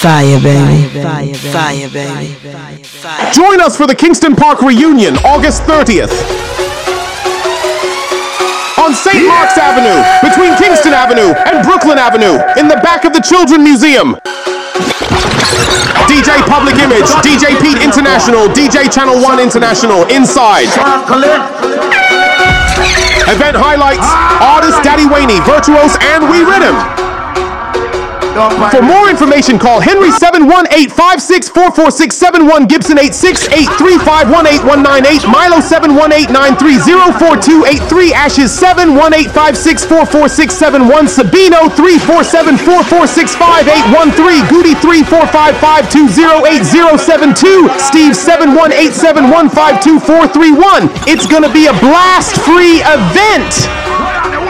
Fire, baby. Fire, baby. Join us for the Kingston Park reunion, August 30th. On St. Mark's Avenue, between Kingston Avenue and Brooklyn Avenue, in the back of the Children Museum. DJ Public Image, DJ Pete International, DJ Channel 1 International, inside. Event highlights, artist Daddy Waney, Virtuos, and We Rhythm. For more information, call Henry 718-5644671, Gibson 868-3518198, Milo 718-9304283, Ashes 718-5644671, Sabino 347-4465813, Goody 345520872, Steve 718-7152431. It's gonna be a blast-free event.